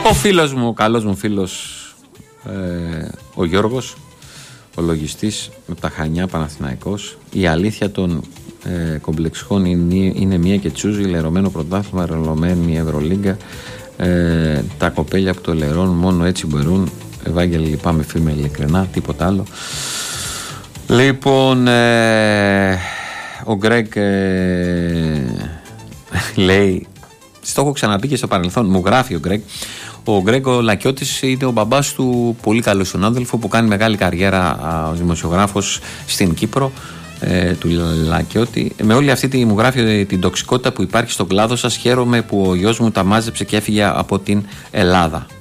Ο φίλος μου, ο καλός μου φίλος, ο Γιώργος, ο λογιστής με τα Χανιά, Παναθηναϊκός. Η αλήθεια των κομπλεξικών είναι μία και τσούζι, λερωμένο πρωτάθλημα, λερωμένη Ευρωλίγκα. Τα κοπέλια που το λερώνουν μόνο έτσι μπορούν. Ευάγγελε, λυπάμαι φίλμε, ειλικρινά, τίποτα άλλο. Λοιπόν, ο Γκρέγκ λέει, στο έχω ξαναπεί και στο παρελθόν, μου γράφει ο Γκρέγκ. Ο Γκρέγκ ο Λακιώτης είναι ο μπαμπάς του πολύ καλού συνάδελφου που κάνει μεγάλη καριέρα ως δημοσιογράφος στην Κύπρο, του Λακιώτη. Με όλη αυτή μου γράφει την τοξικότητα που υπάρχει στον κλάδο σας, χαίρομαι που ο γιος μου τα μάζεψε και έφυγε από την Ελλάδα.